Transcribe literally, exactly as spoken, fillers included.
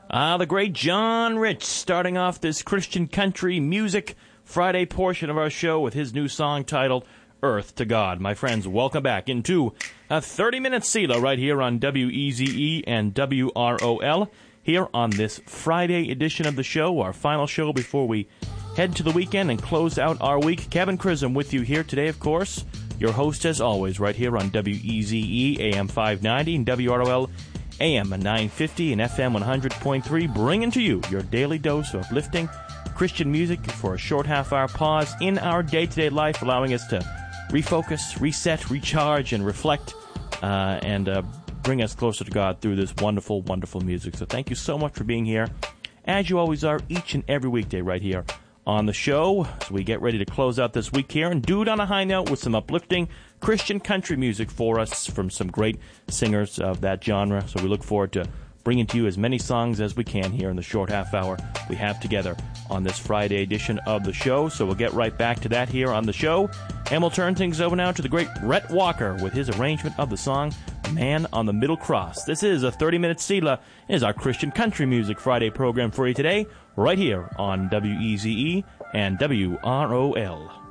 Ah, the great John Rich starting off this Christian country music Friday portion of our show with his new song titled Earth to God. My friends, welcome back into a thirty-minute Selah right here on W E Z E and W R O L here on this Friday edition of the show, our final show before we head to the weekend and close out our week. Kevin Chrism with you here today, of course. Your host, as always, right here on W E Z E, A M five ninety, and W R O L, A M nine fifty, and F M one hundred point three, bringing to you your daily dose of uplifting Christian music for a short half-hour pause in our day-to-day life, allowing us to refocus, reset, recharge, and reflect, uh, and uh, bring us closer to God through this wonderful, wonderful music. So thank you so much for being here, as you always are, each and every weekday right here on the show, as we get ready to close out this week here and do it on a high note with some uplifting Christian country music for us from some great singers of that genre. So we look forward to bringing to you as many songs as we can here in the short half hour we have together on this Friday edition of the show. So we'll get right back to that here on the show, and we'll turn things over now to the great Rhett Walker with his arrangement of the song Man on the Middle Cross. This is a thirty-minute Selah. It is our Christian Country Music Friday program for you today, right here on W E Z E and W R O L.